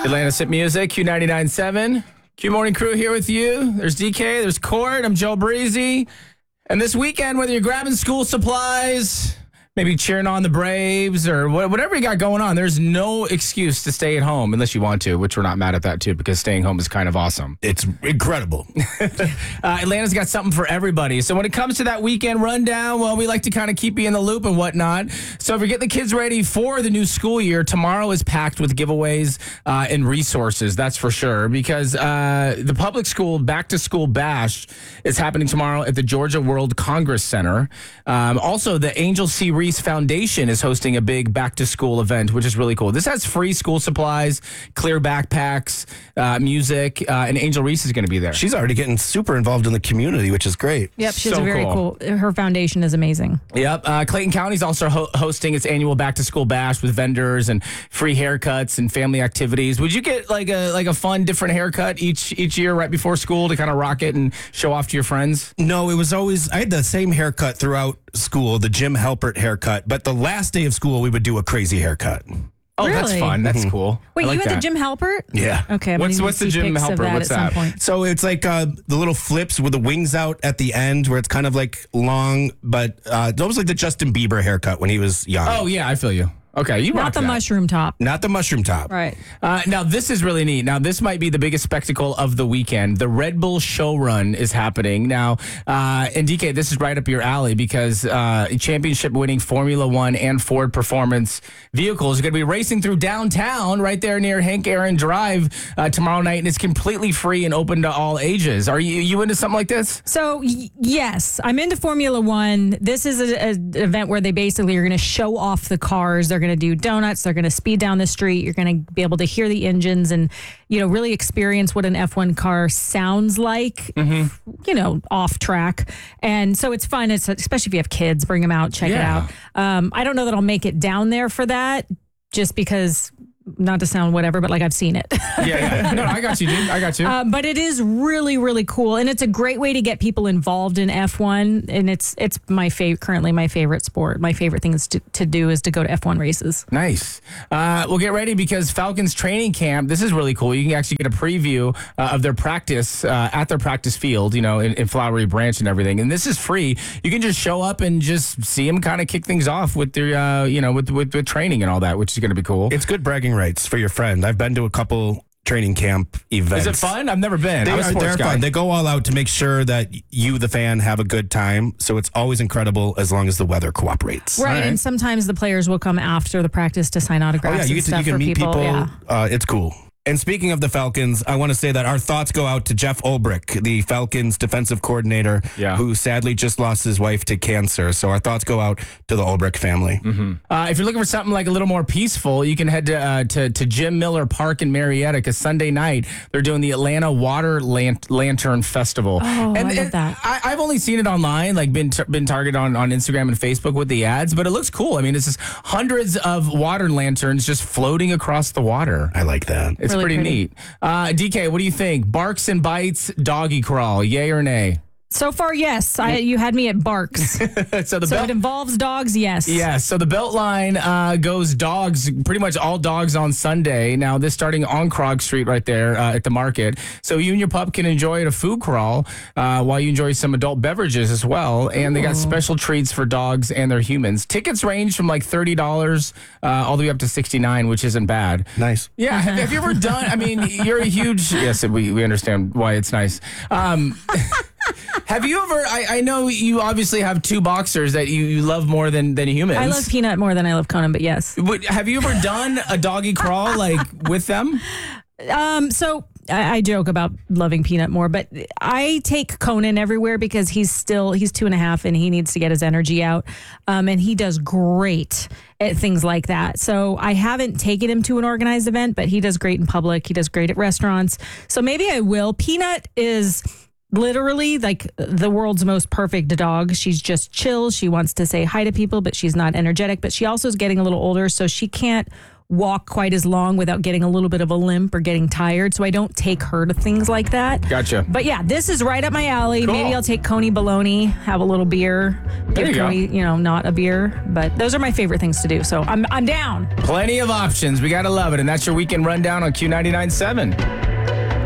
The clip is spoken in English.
Atlanta Sip Music, Q99.7. Q Morning Crew here with you. There's DK, there's Court, I'm Joe Breezy. And this weekend, whether you're grabbing school supplies, maybe cheering on the Braves or whatever you got going on, there's no excuse to stay at home unless you want to, which we're not mad at that too, because staying home is kind of awesome. It's incredible. Atlanta's got something for everybody. So when it comes to that weekend rundown, well, we like to kind of keep you in the loop and whatnot. So if you're getting the kids ready for the new school year, tomorrow is packed with giveaways and resources, that's for sure, because the public school Back to School Bash is happening tomorrow at the Georgia World Congress Center. Also, the Angel C. Reese Foundation is hosting a big back-to-school event, which is really cool. This has free school supplies, clear backpacks, music, and Angel Reese is going to be there. She's already getting super involved in the community, which is great. Yep, she's So a very cool. Her foundation is amazing. Yep. Clayton County is also hosting its annual back-to-school bash with vendors and free haircuts and family activities. Would you get like a fun, different haircut each year right before school to kind of rock it and show off to your friends? No, it was always, I had the same haircut throughout school, the Jim Halpert haircut, but the last day of school, we would do a crazy haircut. Oh, that's Really? fun. That's cool. Wait, I like you had that. the Jim Halpert? Yeah. Okay. I'm What's gonna the see Jim pics of Halpert? that What's at some that? point. So it's like the little flips with the wings out at the end where it's kind of like long, but it's almost like the Justin Bieber haircut when he was young. Oh, yeah, I feel you. Okay, you Not rock the that. mushroom top. Not the mushroom top. Right. Now, this is really neat. Now, this might be the biggest spectacle of the weekend. The Red Bull Show Run is happening. Now, and DK, this is right up your alley because championship-winning Formula One and Ford Performance vehicles are going to be racing through downtown right there near Hank Aaron Drive tomorrow night, and it's completely free and open to all ages. Are you into something like this? So, yes, I'm into Formula One. This is an event where they basically are going to show off the cars. They're going to do donuts. They're going to speed down the street. You're going to be able to hear the engines and, really experience what an F1 car sounds like, off track. And so it's fun. It's especially if you have kids, bring them out, check it out. I don't know that I'll make it down there for that just because, not to sound whatever, but like I've seen it. Yeah. No, I got you, dude. I got you. But it is really, really cool. And it's a great way to get people involved in F1. And it's currently my favorite sport. My favorite things to do is to go to F1 races. Nice. Well, get ready because Falcons training camp, this is really cool. You can actually get a preview of their practice at their practice field, in Flowery Branch and everything. And this is free. You can just show up and just see them kind of kick things off with their, with training and all that, which is going to be cool. It's good bragging rights for your friend. I've been to a couple training camp events. Is it fun? I've never been. They're fun. They go all out to make sure that you, the fan, have a good time. So it's always incredible as long as the weather cooperates. Right. Right. And sometimes the players will come after the practice to sign autographs. Oh yeah, you and stuff can for meet people. Yeah. It's cool. And speaking of the Falcons, I want to say that our thoughts go out to Jeff Ulbrich, the Falcons defensive coordinator, who sadly just lost his wife to cancer. So our thoughts go out to the Ulbrich family. Mm-hmm. If you're looking for something like a little more peaceful, you can head to Jim Miller Park in Marietta because Sunday night they're doing the Atlanta Water Lantern Festival. Oh, I love that. I've only seen it online, like been targeted on Instagram and Facebook with the ads, but it looks cool. I mean, it's just hundreds of water lanterns just floating across the water. I like that. It's Really pretty pretty. neat. DK, what do you think? Barks and bites, doggy crawl, yay or nay? So far, yes. You had me at barks. So it involves dogs, yes. Yeah, so the Beltline goes dogs, pretty much all dogs on Sunday. Now, this starting on Krog Street right there at the market. So you and your pup can enjoy it a food crawl while you enjoy some adult beverages as well. And they got special treats for dogs and their humans. Tickets range from like $30 all the way up to $69, which isn't bad. Nice. Yeah, have you ever done, I mean, you're a huge, yes, we understand why it's nice. Have you ever, I know you obviously have two boxers that you love more than humans. I love Peanut more than I love Conan, but yes. Have you ever done a doggy crawl like with them? So I joke about loving Peanut more, but I take Conan everywhere because he's 2.5 and he needs to get his energy out. And he does great at things like that. So I haven't taken him to an organized event, but he does great in public. He does great at restaurants. So maybe I will. Peanut is literally like the world's most perfect dog. She's just chill. She wants to say hi to people, but she's not energetic. But she also is getting a little older, so she can't walk quite as long without getting a little bit of a limp or getting tired. So I don't take her to things like that. Gotcha. But yeah, this is right up my alley. Cool. Maybe I'll take Coney Bologna, have a little beer. There Give you go. Coney, not a beer. But those are my favorite things to do. So I'm down. Plenty of options. We got to love it. And that's your weekend rundown on Q99.7.